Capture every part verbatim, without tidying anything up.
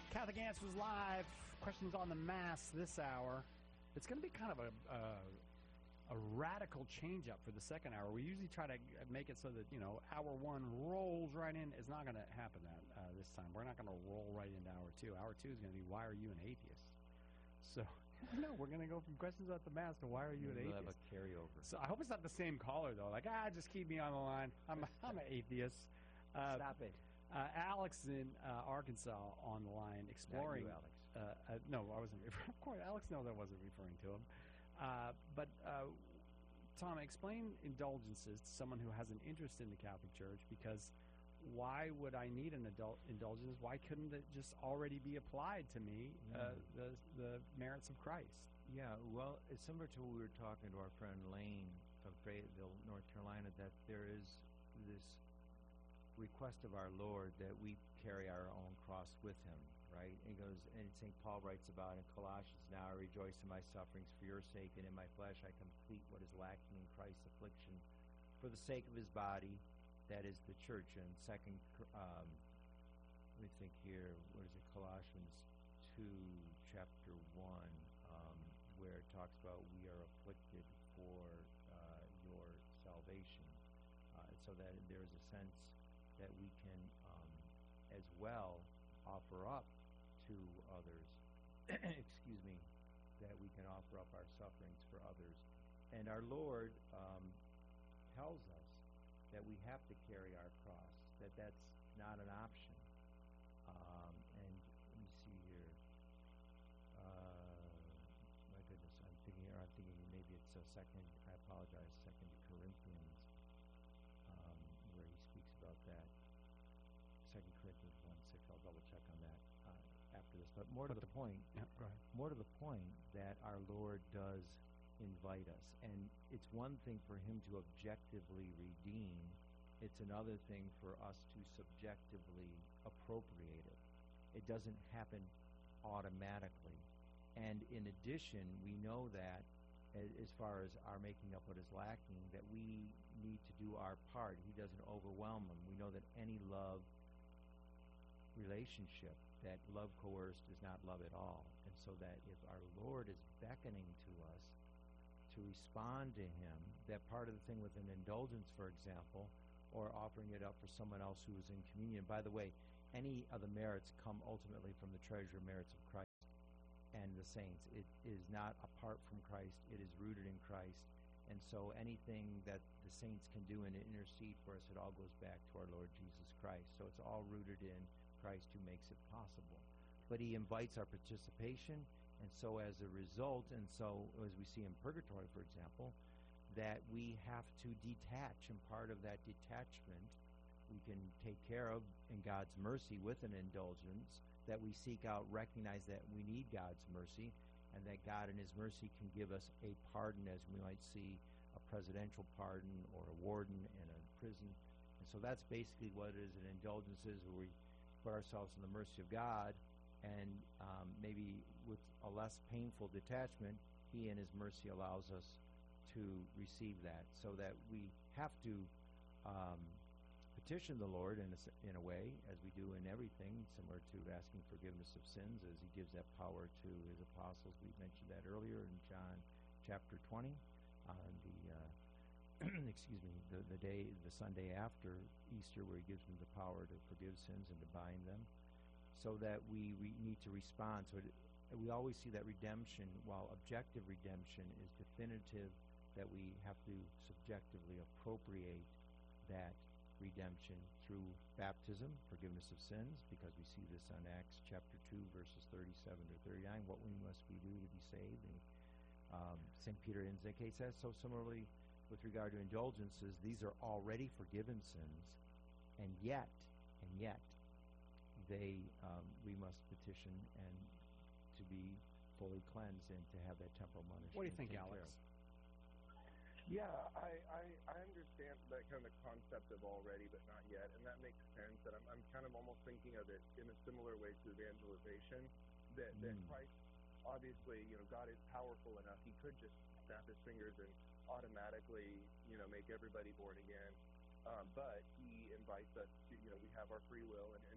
Catholic Answers Live. Questions on the Mass this hour. It's going to be kind of a, a a radical change up for the second hour. We usually try to make it so that, you know, hour one rolls right in. It's not going to happen that uh, this time. We're not going to roll right into hour two. Hour two is going to be, why are you an atheist? So, no, we're going to go from questions at the Mass to why are you an we'll atheist? We'll have a carryover. So I hope it's not the same caller, though. Like, ah, just keep me on the line. I'm, I'm an atheist. Uh, Stop it. Uh, Alex in uh, Arkansas on the line exploring. Not you, Alex. Uh, uh, no, I wasn't referring. Of course, Alex knows I wasn't referring to him. Uh, but uh, Tom, explain indulgences to someone who has an interest in the Catholic Church, because why would I need an adult indulgence? Why couldn't it just already be applied to me, mm. uh, the the merits of Christ? Yeah, well, it's similar to what we were talking to our friend Lane of Fayetteville, North Carolina, that there is this request of our Lord that we carry our own cross with him, right? And he goes, and Saint Paul writes about in Colossians, now I rejoice in my sufferings for your sake, and in my flesh I complete what is lacking in Christ's affliction for the sake of his body, that is the church. And second, um, let me think here, what is it, Colossians two, chapter one, um, where it talks about we are afflicted for uh, your salvation. Uh, so that there is a sense that we can um, as well offer up to others, excuse me, that we can offer up our sufferings for others. And our Lord um, tells us that we have to carry our cross, that that's not an option. Um, and let me see here. Uh, my goodness, I'm thinking, or I'm thinking maybe it's a second, I apologize, second Corinthians, um, where he speaks about that. Second Corinthians one six. I'll double check on that uh, after this. But more to the point, yeah, go ahead. more to the point that our Lord does invite us, and it's one thing for him to objectively redeem. It's another thing for us to subjectively appropriate it. It doesn't happen automatically. And in addition, we know that as far as our making up what is lacking, that we need to do our part. He doesn't overwhelm them. We know that any love relationship, that love coerced is not love at all. And so that if our Lord is beckoning to us to respond to him, that part of the thing with an indulgence, for example, or offering it up for someone else who is in communion. By the way, any of the merits come ultimately from the treasure merits of Christ and the saints. It is not apart from Christ. It is rooted in Christ. And so anything that the saints can do and intercede for us, it all goes back to our Lord Jesus Christ. So it's all rooted in Christ who makes it possible. But he invites our participation, and so as a result, and so as we see in purgatory, for example, that we have to detach, and part of that detachment we can take care of in God's mercy with an indulgence, that we seek out, recognize that we need God's mercy, and that God in his mercy can give us a pardon, as we might see a presidential pardon or a warden in a prison. And so that's basically what it is an indulgence is, where we put ourselves in the mercy of God, and um, maybe with a less painful detachment, he in his mercy allows us to receive that, so that we have to um, petition the Lord in a, in a way, as we do in everything, similar to asking forgiveness of sins, as he gives that power to his apostles. We mentioned that earlier in John chapter twenty, on the uh, excuse me, the, the day, the Sunday after Easter, where he gives them the power to forgive sins and to bind them, so that we, we need to respond. So it, we always see that redemption, while objective redemption is definitive, that we have to subjectively appropriate that redemption through baptism, forgiveness of sins, because we see this on Acts chapter two, verses thirty-seven to thirty-nine, what we must we do to be saved. And um, Saint Peter indicates that. So similarly, with regard to indulgences, these are already forgiven sins, and yet, and yet, they um, we must petition and to be fully cleansed and to have that temporal punishment. What do you think, Alex? Yeah, I, I, I understand that kind of concept of already but not yet, and that makes sense. And I'm, I'm kind of almost thinking of it in a similar way to evangelization, that, mm. that Christ, obviously, you know, God is powerful enough. He could just snap his fingers and automatically, you know, make everybody born again. Um, but he invites us to, you know, we have our free will, and, and, and he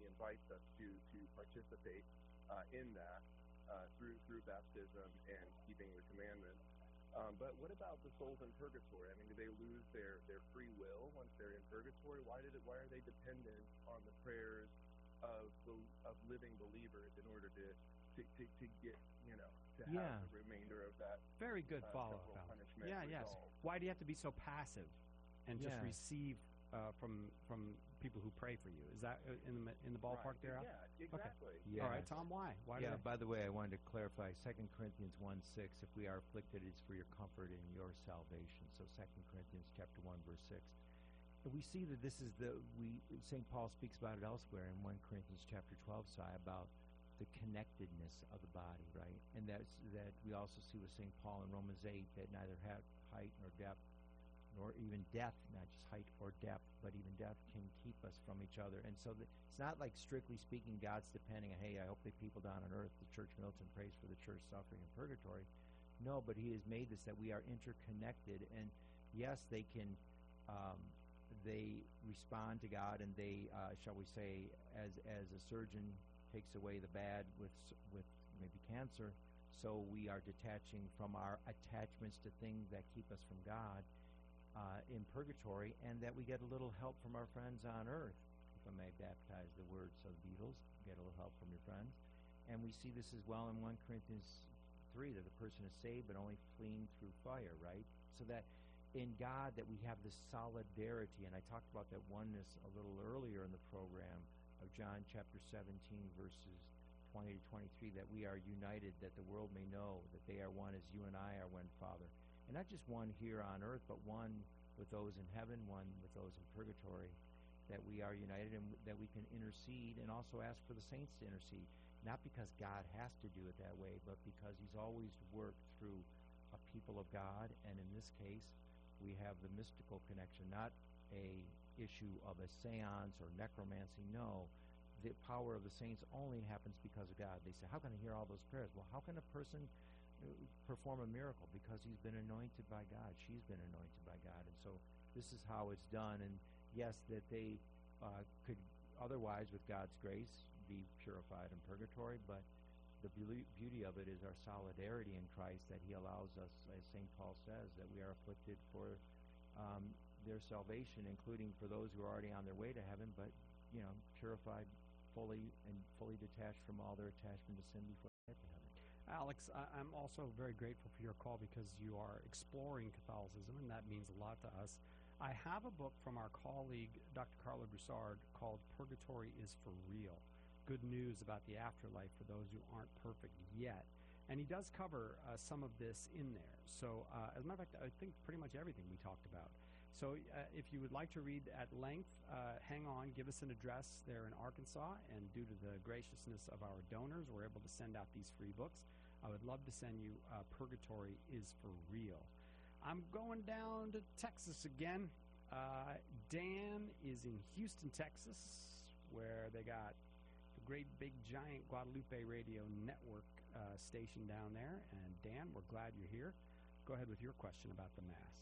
he invites us to to participate uh, in that uh, through through baptism and keeping the commandments. Um, but what about the souls in purgatory? I mean, do they lose their, their free will once they're in purgatory? Why did it? Why are they dependent on the prayers of of living believers in order to to, to, to get you know to Yeah. have the remainder of that Very good uh, follow-up, temporal Alex. punishment Yeah, yes. resolved? Why do you have to be so passive and just Yeah. receive uh, from from people who pray for you? Is that uh, in the in the ballpark Right. there, Al? Yeah, exactly. All right, Yes. Tom. Why? Why? Yeah, Do they? by the way, I wanted to clarify Second Corinthians one six, if we are afflicted, it's for your comfort and your salvation. So Second Corinthians chapter one, verse six. And we see that this is the, we Saint Paul speaks about it elsewhere in First Corinthians chapter twelve, Si, about the connectedness of the body, right? And that's, that we also see with Saint Paul in Romans eight, that neither ha- height nor depth, nor even death, not just height or depth, but even death can keep us from each other. And so the, it's not like, strictly speaking, God's depending on, hey, I hope the people down on earth, the Church Militant prays for the church suffering in purgatory. No, but he has made this that we are interconnected. And yes, they can, um, they respond to God, and they, uh, shall we say, as as a surgeon takes away the bad with with maybe cancer, so we are detaching from our attachments to things that keep us from God uh, in purgatory, and that we get a little help from our friends on earth. If I may baptize the words of the Beatles, get a little help from your friends. And we see this as well in First Corinthians three, that the person is saved but only fleeing through fire, right? So that in God that we have this solidarity, and I talked about that oneness a little earlier in the program of John chapter seventeen, verses twenty to twenty-three, that we are united, that the world may know that they are one as you and I are one, Father. And not just one here on earth, but one with those in heaven, one with those in purgatory, that we are united and w- that we can intercede and also ask for the saints to intercede. Not because God has to do it that way, but because he's always worked through a people of God, and in this case, we have the mystical connection, not a issue of a seance or necromancy. No, the power of the saints only happens because of God. They say, how can I hear all those prayers? Well, how can a person uh, perform a miracle? Because he's been anointed by God. She's been anointed by God. And so this is how it's done. And yes, that they uh, could otherwise, with God's grace, be purified in purgatory, but the beauty, beauty of it is our solidarity in Christ, that he allows us, as Saint Paul says, that we are afflicted for um, their salvation, including for those who are already on their way to heaven, but, you know, purified fully and fully detached from all their attachment to sin before they get to heaven. Alex, I, I'm also very grateful for your call because you are exploring Catholicism, and that means a lot to us. I have a book from our colleague, Doctor Carla Broussard, called Purgatory is for Real. Good news about the afterlife for those who aren't perfect yet. And he does cover uh, some of this in there. So, uh, as a matter of fact, I think pretty much everything we talked about. So, uh, if you would like to read at length, uh, hang on, give us an address there in Arkansas, and due to the graciousness of our donors, we're able to send out these free books. I would love to send you uh, Purgatory is for Real. I'm going down to Texas again. Uh, Dan is in Houston, Texas, where they got the great big giant Guadalupe Radio Network uh, station down there. And Dan, we're glad you're here. Go ahead with your question about the Mass.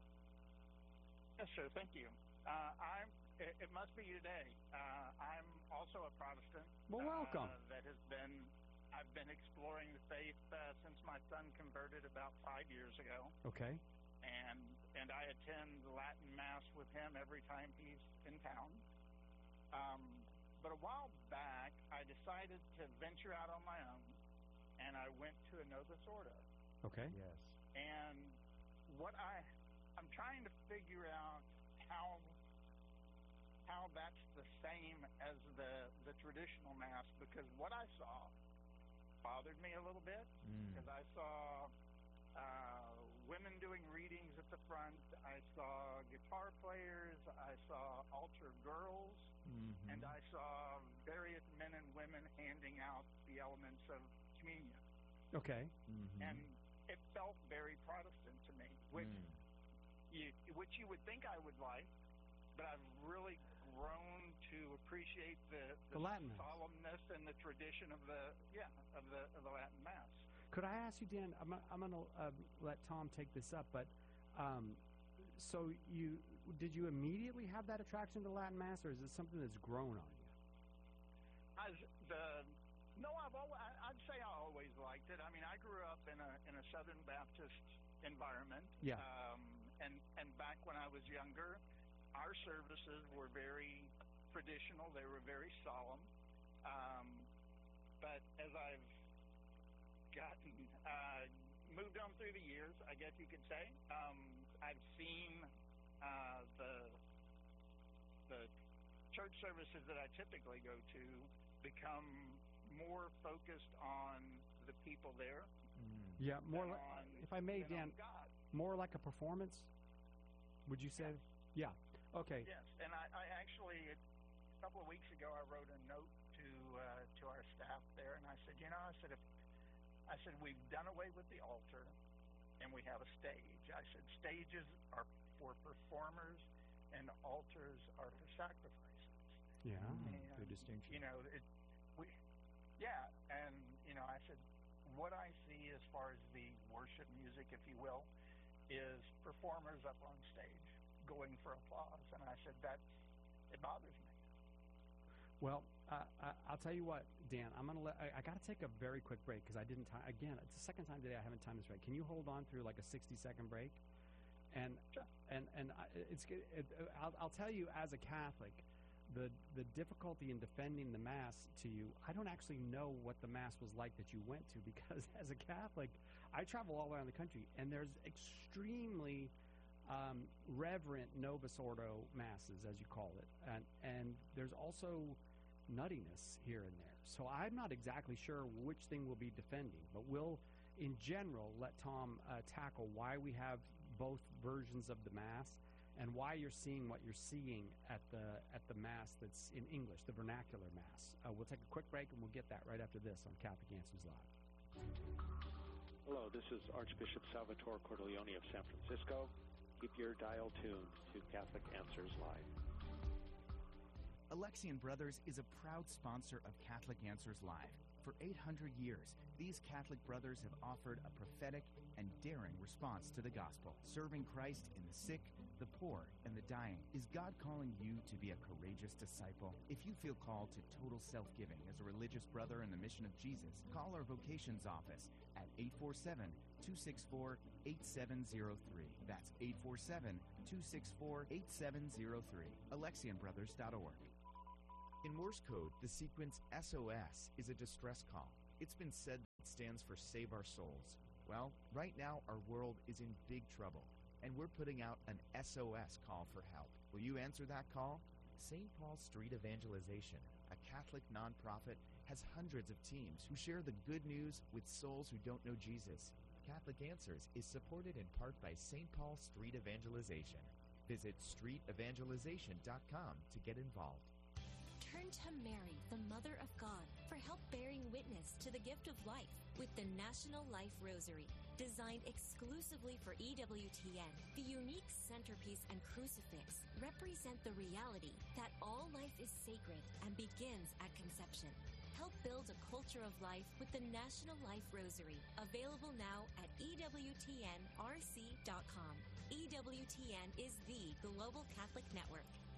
Yes, sir. Thank you. Uh, I'm. It, it must be today. Uh, I'm also a Protestant. Well, welcome. Uh, that has been. I've been exploring the faith uh, since my son converted about five years ago. Okay. And and I attend the Latin Mass with him every time he's in town. Um, but a while back, I decided to venture out on my own, and I went to a Novus Ordo. Okay. Yes. And what I, I'm trying to figure out how how that's the same as the the traditional Mass, because what I saw bothered me a little bit, Mm. because I saw uh, women doing readings at the front. I saw guitar players. I saw altar girls. Mm-hmm. And I saw various men and women handing out the elements of communion. Okay. Mm-hmm. And it felt very Protestant to me, which Mm. you, which you would think I would like, but I've really grown to appreciate the, the, The Latin Mass. solemnness and the tradition of the yeah of the of the Latin Mass. Could I ask you, Dan? I'm, I'm going to uh, let Tom take this up, but um, so you did you immediately have that attraction to Latin Mass, or is it something that's grown on you? as the no, I've always, I'd say I always liked it. I mean, I grew up in a in a Southern Baptist environment. Yeah. Um, and and back when I was younger, our services were very traditional. They were very solemn. Um, but as I've gotten uh, moved on through the years, I guess you could say, um, I've seen uh, the the church services that I typically go to become more focused on the people there. Mm. Yeah, more than like, on, if I may, than Dan, on God. more like a performance, would you say? Yes. Yeah. Okay. Yes, and I, I actually a couple of weeks ago I wrote a note to uh, to our staff there, and I said, you know, I said if I said we've done away with the altar, and we have a stage. I said stages are for performers, and altars are for sacrifices. Yeah. Mm, And, good distinction. You know, it, we, yeah, and you know, I said what I see as far as the worship music, if you will, is performers up on stage going for applause, and I said that's it bothers me. Well, uh, I, I'll tell you what, Dan. I'm gonna let. I, I got to take a very quick break because I didn't time. Again, it's the second time today I haven't timed this right. Can you hold on through like a sixty second break? And Sure. and and I, it's. It, it, I'll, I'll tell you as a Catholic, the the difficulty in defending the Mass to you. I don't actually know what the Mass was like that you went to because as a Catholic, I travel all around the country, and there's extremely um, reverent Novus Ordo masses, as you call it, and and there's also nuttiness here and there. So I'm not exactly sure which thing we'll be defending, but we'll, in general, let Tom uh, tackle why we have both versions of the Mass and why you're seeing what you're seeing at the at the Mass that's in English, the vernacular Mass. Uh, we'll take a quick break, and we'll get that right after this on Catholic Answers Live. Hello, this is Archbishop Salvatore Cordileone of San Francisco. Keep your dial tuned to Catholic Answers Live. Alexian Brothers is a proud sponsor of Catholic Answers Live. For eight hundred years, these Catholic brothers have offered a prophetic and daring response to the gospel, serving Christ in the sick, the poor, and the dying. Is God calling you to be a courageous disciple? If you feel called to total self-giving as a religious brother in the mission of Jesus, call our vocations office at eight four seven, two six four, eight seven zero three. That's eight four seven, two six four, eight seven zero three. Alexian Brothers dot org. In Morse code, the sequence S O S is a distress call. It's been said that it stands for Save Our Souls. Well, right now our world is in big trouble, and we're putting out an S O S call for help. Will you answer that call? Saint Paul Street Evangelization, a Catholic nonprofit, has hundreds of teams who share the good news with souls who don't know Jesus. Catholic Answers is supported in part by Saint Paul Street Evangelization. Visit street evangelization dot com to get involved. Turn to Mary, the Mother of God, for help bearing witness to the gift of life with the National Life Rosary. Designed exclusively for E W T N, the unique centerpiece and crucifix represent the reality that all life is sacred and begins at conception. Help build a culture of life with the National Life Rosary, available now at E W T N R C dot com. E W T N is the global Catholic network.